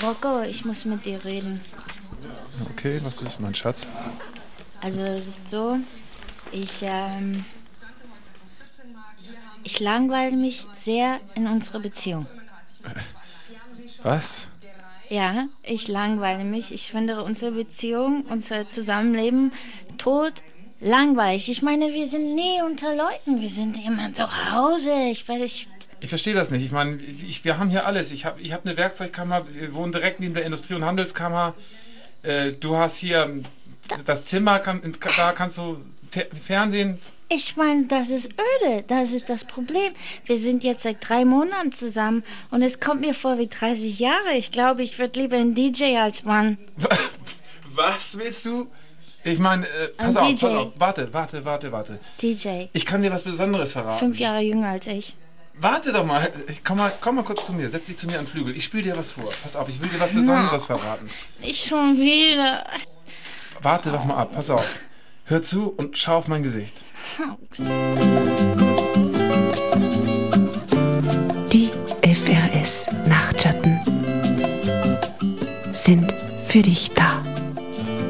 Rocco, ich muss mit dir reden. Okay, was ist, mein Schatz? Also es ist so, ich langweile mich sehr in unserer Beziehung. Was? Ja, ich langweile mich. Ich finde unsere Beziehung, unser Zusammenleben tot langweilig. Ich meine, wir sind nie unter Leuten. Wir sind immer zu Hause. Ich Ich verstehe das nicht. Ich meine, wir haben hier alles. Ich hab eine Werkzeugkammer, wir wohnen direkt neben der Industrie- und Handelskammer. Du hast hier das Zimmer, da kannst du Fernsehen. Ich meine, das ist öde. Das ist das Problem. Wir sind jetzt seit 3 Monaten zusammen und es kommt mir vor wie 30 Jahre. Ich glaube, ich würde lieber ein DJ als Mann. Was willst du? Ich meine, Ein pass DJ. auf. Warte. DJ. Ich kann dir was Besonderes verraten. 5 Jahre jünger als ich. Warte doch mal. Komm mal kurz zu mir. Setz dich zu mir an den Flügel. Ich spiele dir was vor. Pass auf, ich will dir was Besonderes verraten. Nicht schon wieder. Warte doch mal ab. Pass auf. Hör zu und schau auf mein Gesicht. Die FRS Nachtschatten sind für dich da.